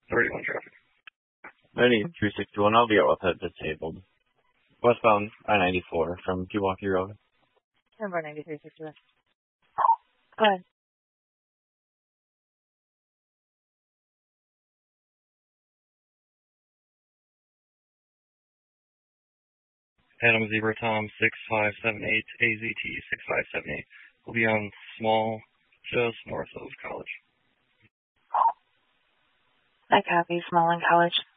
31 traffic. 9361, I'll be out with it disabled. Westbound I-94 from Pewaukee Road. Number 9361. Go ahead. Adam Zebra Tom 6578 AZT 6578. We'll be on Small, just north of College. I copy. Small and College.